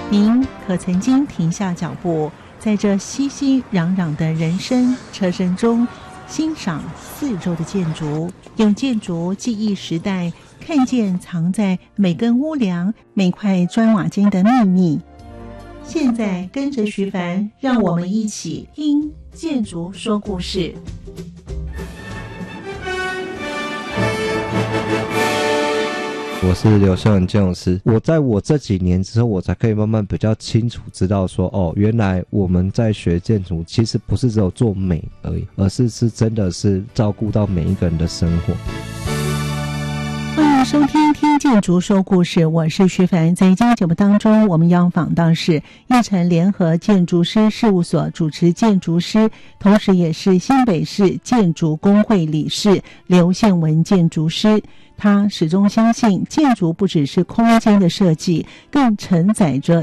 您可曾经停下脚步，在这熙熙攘攘的人声车声中，欣赏四周的建筑，用建筑记忆时代，看见藏在每根屋梁、每块砖瓦间的秘密。现在跟着徐凡，让我们一起听建筑说故事。 我是刘秀文建筑师，我在我这几年之后，我才可以慢慢比较清楚知道说，哦，原来我们在学建筑，其实不是只有做美而已，而是真的是照顾到每一个人的生活。 欢迎收听听建筑说故事，我是徐凡。在今天节目当中，我们要访到是义成联合建筑师事务所主持建筑师，同时也是新北市建筑工会理事刘宪文建筑师。他始终相信建筑不只是空间的设计，更承载着